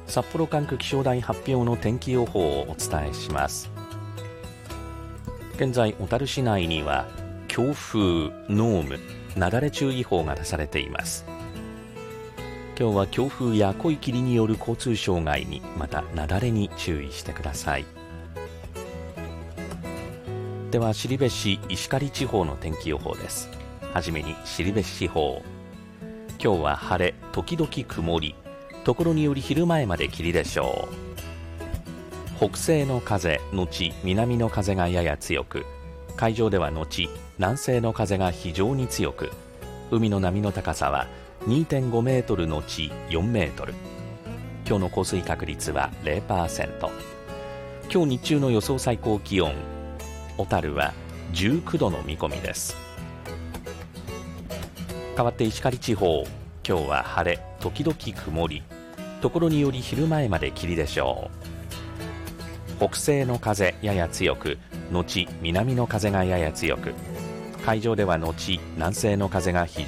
札幌管区気象台発表の天気予報をお伝えします。現在小樽市内には強風、濃霧、なだれ注意報が出されています。今日は強風や濃い霧による交通障害に、またなだれに注意してください。では後志石狩地方の天気予報です。はじめに後志地方、今日は晴れ時々曇り、ところにより昼前まで霧でしょう。北西の風後南の風がやや強く、海上では後南西の風が非常に強く、海の波の高さは 2.5 メートル後4メートル。今日の降水確率は 0%。 今日日中の予想最高気温、小樽は19度の見込みです。変わって石狩地方、今日は晴れ時々曇り、ところにより昼前まで霧でしょう。北西の風やや強く、後南の風がやや強く、海上では後南西の風が非